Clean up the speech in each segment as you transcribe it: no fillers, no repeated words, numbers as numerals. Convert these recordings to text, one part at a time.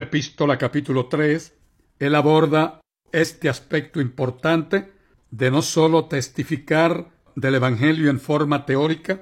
Epístola capítulo 3, él aborda este aspecto importante de no solo testificar del Evangelio en forma teórica,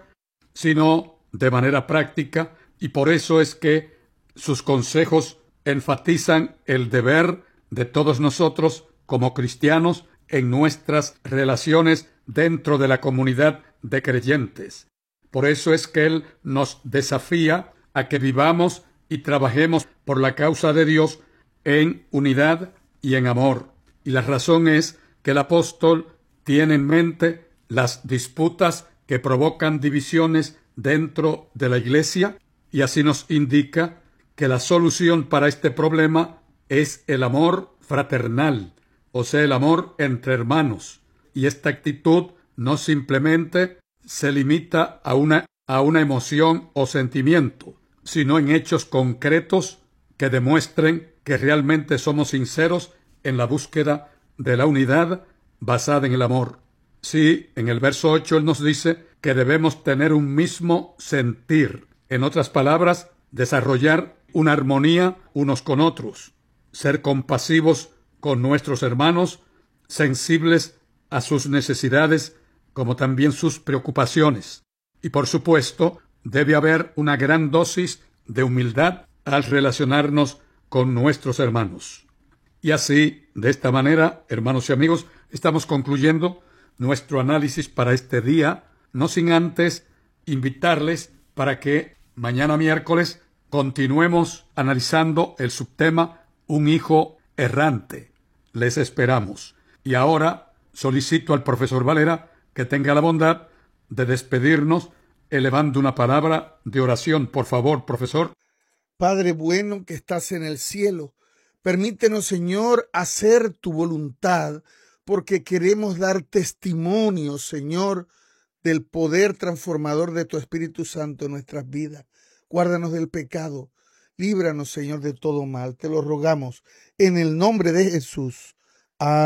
sino de manera práctica, y por eso es que sus consejos enfatizan el deber de todos nosotros como cristianos en nuestras relaciones dentro de la comunidad de creyentes. Por eso es que él nos desafía a que vivamos y trabajemos por la causa de Dios en unidad y en amor. Y la razón es que el apóstol tiene en mente las disputas que provocan divisiones dentro de la iglesia, y así nos indica que la solución para este problema es el amor fraternal, o sea, el amor entre hermanos. Y esta actitud no simplemente se limita a una emoción o sentimiento, sino en hechos concretos que demuestren que realmente somos sinceros en la búsqueda de la unidad basada en el amor. Sí, en el verso 8 él nos dice que debemos tener un mismo sentir. En otras palabras, desarrollar una armonía unos con otros, ser compasivos con nuestros hermanos, sensibles a sus necesidades como también sus preocupaciones. Y por supuesto, debe haber una gran dosis de humildad al relacionarnos con nuestros hermanos. Y así, de esta manera, hermanos y amigos, estamos concluyendo nuestro análisis para este día, no sin antes invitarles para que mañana miércoles continuemos analizando el subtema Un hijo errante. Les esperamos. Y ahora solicito al profesor Valera que tenga la bondad de despedirnos elevando una palabra de oración. Por favor, profesor. Padre bueno que estás en el cielo, permítenos, Señor, hacer tu voluntad, porque queremos dar testimonio, Señor, del poder transformador de tu Espíritu Santo en nuestras vidas. Guárdanos del pecado, líbranos, Señor, de todo mal. Te lo rogamos en el nombre de Jesús. Amén.